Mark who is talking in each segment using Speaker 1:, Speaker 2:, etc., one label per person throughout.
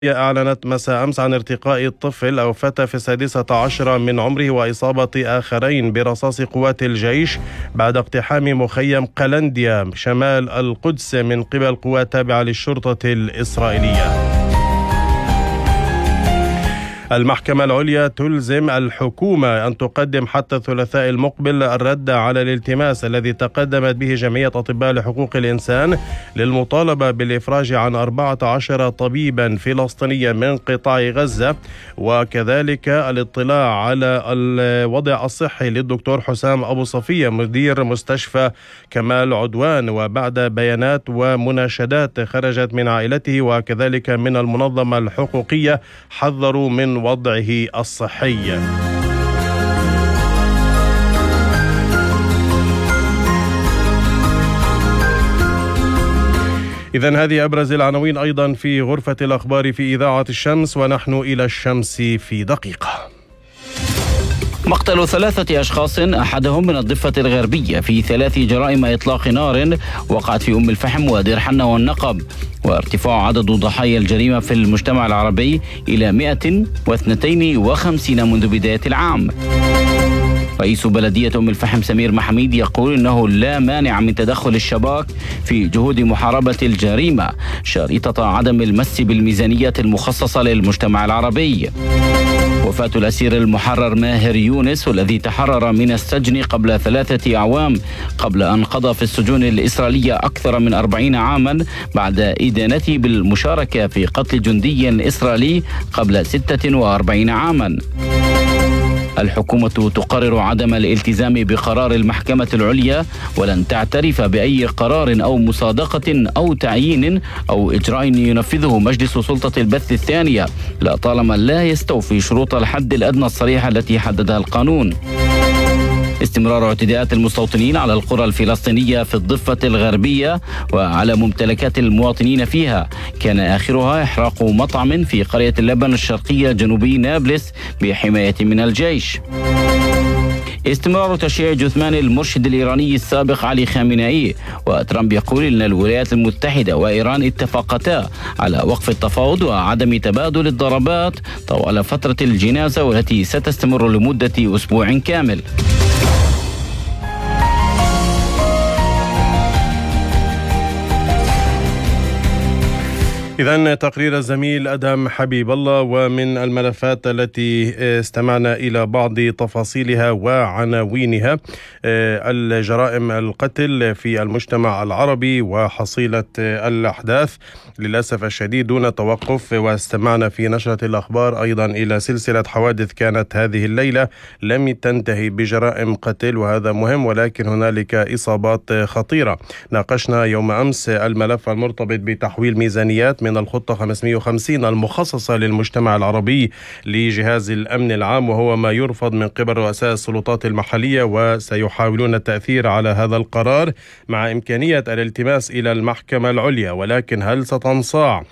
Speaker 1: أعلنت مساء أمس عن ارتقاء الطفل أو فتى في 16 من عمره وإصابة آخرين برصاص قوات الجيش بعد اقتحام مخيم قلنديا شمال القدس من قبل قوات تابعة للشرطة الإسرائيلية. المحكمة العليا تلزم الحكومة أن تقدم حتى الثلاثاء المقبل الرد على الالتماس الذي تقدمت به جمعية أطباء لحقوق الإنسان للمطالبة بالإفراج عن 14 طبيبا فلسطينيا من قطاع غزة، وكذلك الاطلاع على الوضع الصحي للدكتور حسام أبو صفية مدير مستشفى كمال عدوان، وبعد بيانات ومناشدات خرجت من عائلته وكذلك من المنظمة الحقوقية حذروا من وضعه الصحي. إذن هذه أبرز العناوين أيضا في غرفة الأخبار في إذاعة الشمس، ونحن إلى الشمس في دقيقة.
Speaker 2: مقتل 3 أشخاص أحدهم من الضفة الغربية في 3 جرائم إطلاق نار وقعت في الفحم ودير حنة والنقب، وارتفاع عدد ضحايا الجريمة في المجتمع العربي إلى 152 منذ بداية العام. رئيس بلدية الفحم سمير محميد يقول إنه لا مانع من تدخل الشباك في جهود محاربة الجريمة شريطة عدم المس بالميزانية المخصصة للمجتمع العربي. وفاة الأسير المحرر ماهر يونس والذي تحرر من السجن قبل 3 أعوام قبل أن قضى في السجون الإسرائيلية أكثر من 40 عاما بعد إدانته بالمشاركة في قتل جندي إسرائيلي قبل 46 عاما. الحكومة تقرر عدم الالتزام بقرار المحكمة العليا ولن تعترف بأي قرار أو مصادقة أو تعيين أو إجراء ينفذه مجلس سلطة البث الثانية لا طالما لا يستوفي شروط الحد الأدنى الصريحة التي حددها القانون. استمرار اعتداءات المستوطنين على القرى الفلسطينية في الضفة الغربية وعلى ممتلكات المواطنين فيها، كان آخرها إحراق مطعم في قرية اللبن الشرقية جنوبي نابلس بحماية من الجيش. استمرار تشييع جثمان المرشد الإيراني السابق علي خامنئي، وترامب يقول إن الولايات المتحدة وإيران اتفقتا على وقف التفاوض وعدم تبادل الضربات طوال فترة الجنازة والتي ستستمر لمدة أسبوع كامل.
Speaker 1: إذن تقرير الزميل أدهم حبيب الله. ومن الملفات التي استمعنا إلى بعض تفاصيلها وعناوينها الجرائم القتل في المجتمع العربي وحصيلة الأحداث للأسف الشديد دون توقف، واستمعنا في نشرة الأخبار أيضا إلى سلسلة حوادث كانت هذه الليلة لم تنتهي بجرائم قتل، وهذا مهم، ولكن هنالك إصابات خطيرة. ناقشنا يوم أمس الملف المرتبط بتحويل ميزانيات من الخطة 550 المخصصة للمجتمع العربي لجهاز الأمن العام، وهو ما يرفض من قبل رؤساء السلطات المحلية، وسيحاولون التأثير على هذا القرار مع إمكانية الالتماس إلى المحكمة العليا. ولكن هل ستنصاع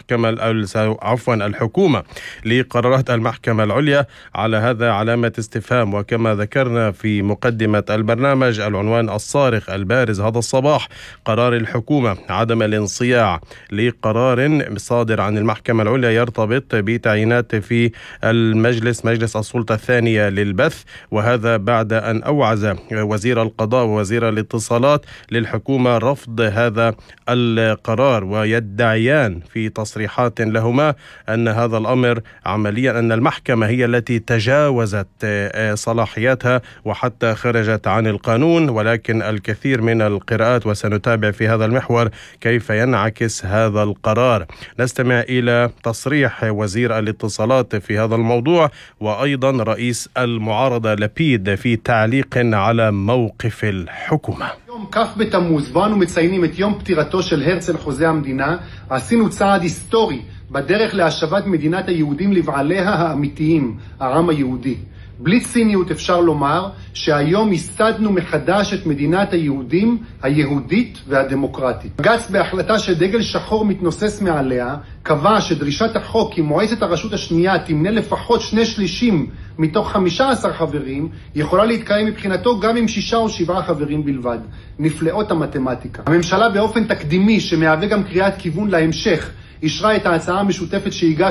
Speaker 1: الحكومة لقرارات المحكمة العليا؟ على هذا علامة استفهام. وكما ذكرنا في مقدمة البرنامج، العنوان الصارخ البارز هذا الصباح قرار الحكومة عدم الانصياع لقرار صادر عن المحكمة العليا يرتبط بتعيينات في مجلس السلطة الثانية للبث، وهذا بعد أن أوعز وزير القضاء ووزير الاتصالات للحكومة رفض هذا القرار، ويدعيان في تصريحات لهما أن هذا الأمر عمليا أن المحكمة هي التي تجاوزت صلاحياتها وحتى خرجت عن القانون. ولكن الكثير من القراءات، وسنتابع في هذا المحور كيف ينعكس هذا القرار. نستمع إلى تصريح وزير الاتصالات في هذا الموضوع، وأيضا رئيس المعارضة لبيد في تعليق على موقف الحكومة.
Speaker 3: יום כ' בתמוז, בו אנו מציינים את יום פטירתו של הרצל חוזה המדינה, עשינו צעד היסטורי בדרך להשבת מדינת היהודים לבעליה האמיתיים, העם היהודי. בלי ציניות אפשר לומר שהיום הסדנו מחדש את מדינת היהודים היהודית והדמוקרטית. בג"ץ בהחלטה שדגל שחור מתנוסס מעליה קבע שדרישת החוק כי מועצת הרשות השנייה תמנה לפחות 2/3 מתוך 15 חברים יכולה להתקיים מבחינתו גם עם 6 או 7 חברים בלבד. נפלאות המתמטיקה. הממשלה באופן תקדימי שמהווה גם קריאת כיוון להמשך אישרה את ההצעה המשותפת שהגשנו